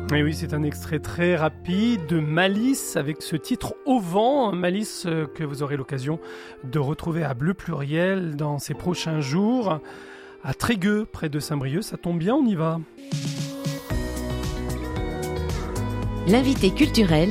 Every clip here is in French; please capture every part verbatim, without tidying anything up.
Et oui, c'est un extrait très rapide de Malice avec ce titre Au vent. Malice euh, que vous aurez l'occasion de retrouver à Bleu Pluriel dans ces prochains jours à Trégueux, près de Saint-Brieuc. Ça tombe bien, on y va. L'invité culturel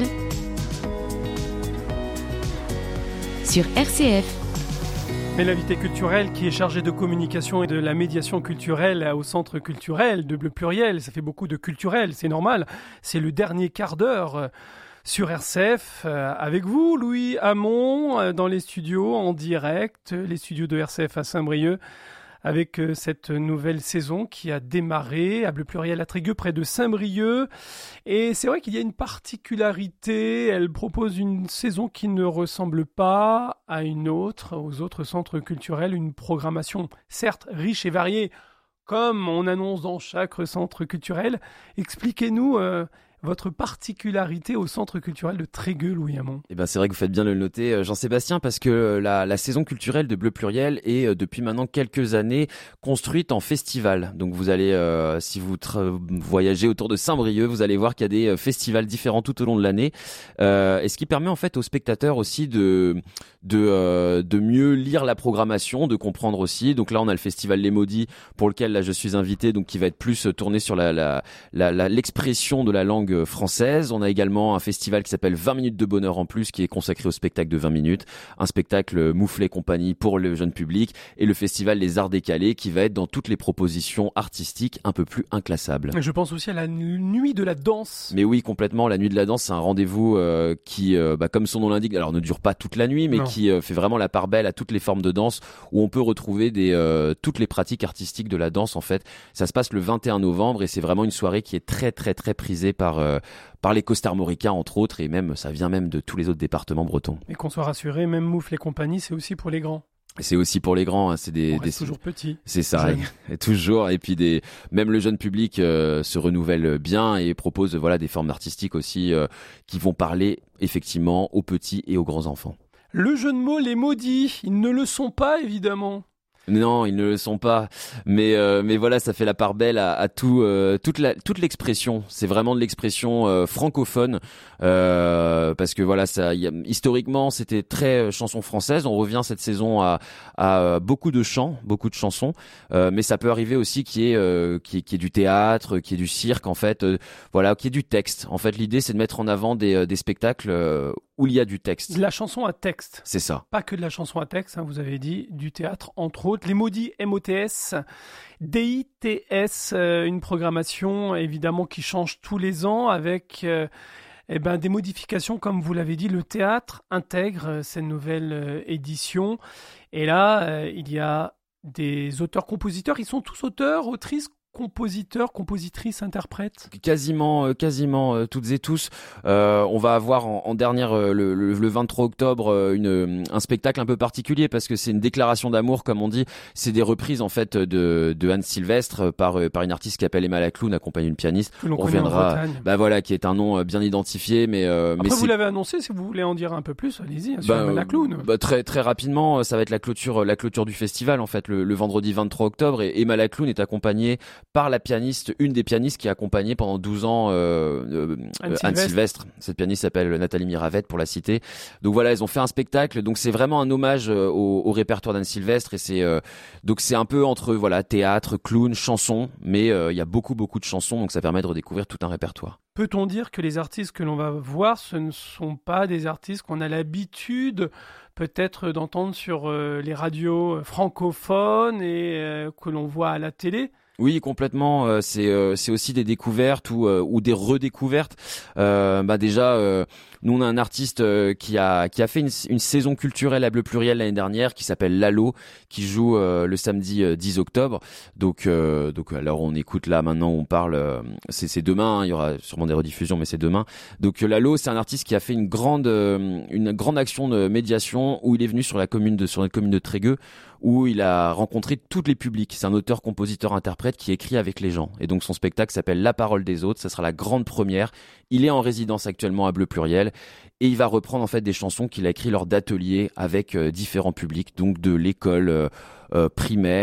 sur R C F. Mais l'invité culturel qui est chargé de communication et de la médiation culturelle au centre culturel de Bleu Pluriel, ça fait beaucoup de culturel, c'est normal. C'est le dernier quart d'heure sur R C F avec vous, Louis Hamon, dans les studios en direct, les studios de R C F à Saint-Brieuc, avec cette nouvelle saison qui a démarré à Bleu Pluriel à Trégueux, près de Saint-Brieuc. Et c'est vrai qu'il y a une particularité, elle propose une saison qui ne ressemble pas à une autre, aux autres centres culturels, une programmation certes riche et variée, comme on annonce dans chaque centre culturel. Expliquez-nous euh, votre particularité au centre culturel de Trégueux, Louis Hamon. Eh ben, c'est vrai que vous faites bien de le noter, Jean-Sébastien, parce que la, la saison culturelle de Bleu Pluriel est euh, depuis maintenant quelques années construite en festival. Donc vous allez, euh, si vous tra- voyagez autour de Saint-Brieuc, vous allez voir qu'il y a des euh, festivals différents tout au long de l'année, euh, et ce qui permet en fait aux spectateurs aussi de de euh, de mieux lire la programmation, de comprendre aussi. Donc là, on a le festival Les Maudits pour lequel là je suis invité, donc qui va être plus tourné sur la la, la, la l'expression de la langue française. On a également un festival qui s'appelle vingt minutes de bonheur en plus, qui est consacré au spectacle de vingt minutes, un spectacle Mouflet compagnie pour le jeune public, et le festival Les Arts Décalés qui va être dans toutes les propositions artistiques un peu plus inclassables. Je pense aussi à la nuit de la danse. Mais oui, complètement, la nuit de la danse, c'est un rendez-vous euh, qui, euh, bah, comme son nom l'indique, alors ne dure pas toute la nuit, mais non. qui euh, fait vraiment la part belle à toutes les formes de danse, où on peut retrouver des, euh, toutes les pratiques artistiques de la danse en fait. Ça se passe le vingt et un novembre et c'est vraiment une soirée qui est très très très prisée par euh, par les costarmoricains entre autres, et même ça vient même de tous les autres départements bretons. Et qu'on soit rassuré, même Moufle et compagnie, c'est aussi pour les grands. C'est aussi pour les grands, hein, c'est des, on reste des toujours petit. C'est ça, et, toujours. Et puis des, même le jeune public euh, se renouvelle bien et propose voilà des formes artistiques aussi euh, qui vont parler effectivement aux petits et aux grands enfants. Le jeu de mots, les maudits, ils ne le sont pas évidemment. Non, ils ne le sont pas, mais euh, mais voilà, ça fait la part belle à, à tout euh, toute la toute l'expression. C'est vraiment de l'expression euh, francophone euh, parce que voilà, ça y a, historiquement c'était très euh, chanson française. On revient cette saison à à beaucoup de chants, beaucoup de chansons, euh, mais ça peut arriver aussi qu'il y ait euh, qu'il y ait, qu'il y ait du théâtre, qu'il y ait du cirque en fait, euh, voilà, qu'il y ait du texte. En fait, l'idée c'est de mettre en avant des des spectacles euh, où il y a du texte. De la chanson à texte. C'est ça. Pas que de la chanson à texte, hein, vous avez dit, du théâtre entre autres. Les Maudits, M O T S, D I T S, euh, une programmation évidemment qui change tous les ans avec euh, eh ben, des modifications, comme vous l'avez dit. Le théâtre intègre euh, cette nouvelle euh, édition. Et là, euh, il y a des auteurs-compositeurs. Ils sont tous auteurs, autrices, compositeurs, compositrices, interprètes. Quasiment, euh, quasiment euh, toutes et tous. Euh, on va avoir en, en dernière euh, le, le, le vingt-trois octobre euh, une, un spectacle un peu particulier parce que c'est une déclaration d'amour, comme on dit. C'est des reprises en fait de, de Anne Sylvestre par euh, par une artiste qui s'appelle Emma Lacloune, accompagnée d'une pianiste. Que l'on on reviendra. En bah voilà, qui est un nom euh, bien identifié, mais euh, après mais vous l'avez annoncé. Si vous voulez en dire un peu plus, allez-y. Hein, sur bah, Emma Lacloune. Bah très très rapidement, ça va être la clôture, la clôture du festival en fait le, le vendredi vingt-trois octobre, et Emma Lacloune est accompagnée par la pianiste, une des pianistes qui a accompagné pendant douze ans euh, euh, Anne, Anne Sylvestre. Cette pianiste s'appelle Nathalie Miravette pour la citer. Donc voilà, ils ont fait un spectacle. Donc c'est vraiment un hommage euh, au, au répertoire d'Anne Sylvestre, et c'est euh, donc c'est un peu entre voilà théâtre, clown, chanson, mais euh, il y a beaucoup beaucoup de chansons, donc ça permet de redécouvrir tout un répertoire. Peut-on dire que les artistes que l'on va voir, ce ne sont pas des artistes qu'on a l'habitude peut-être d'entendre sur euh, les radios francophones et euh, que l'on voit à la télé? Oui, complètement. Euh, c'est euh, c'est aussi des découvertes ou euh, ou des redécouvertes. Euh, bah déjà, euh, nous on a un artiste euh, qui a qui a fait une, une saison culturelle à Bleu Pluriel l'année dernière, qui s'appelle Lalo, qui joue euh, le samedi euh, dix octobre. Donc euh, donc alors on écoute là maintenant, on parle. Euh, c'est c'est demain. Hein, il y aura sûrement des rediffusions, mais c'est demain. Donc Lalo, c'est un artiste qui a fait une grande euh, une grande action de médiation où il est venu sur la commune de sur la commune de Trégueux, où il a rencontré tous les publics. C'est un auteur, compositeur, interprète qui écrit avec les gens. Et donc son spectacle s'appelle La Parole des Autres. Ça sera la grande première. Il est en résidence actuellement à Bleu Pluriel et il va reprendre en fait des chansons qu'il a écrites lors d'ateliers avec euh, différents publics, donc de l'école euh, euh, primaire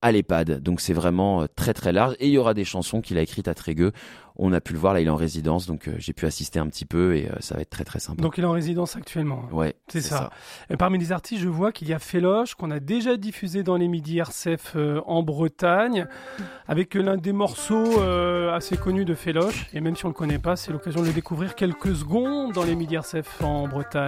à l'EHPAD. Donc c'est vraiment euh, très très large. Et il y aura des chansons qu'il a écrites à Trégueux. On a pu le voir, là il est en résidence, donc euh, j'ai pu assister un petit peu et euh, ça va être très très sympa. Donc il est en résidence actuellement. Ouais, c'est, c'est ça. ça. Et parmi les artistes, je vois qu'il y a Féloche, qu'on a déjà diffusé dans les Midi R C F euh, en Bretagne, avec l'un des morceaux euh, assez connus de Féloche. Et même si on ne le connaît pas, c'est l'occasion de le découvrir quelques secondes dans les Midi R C F en Bretagne.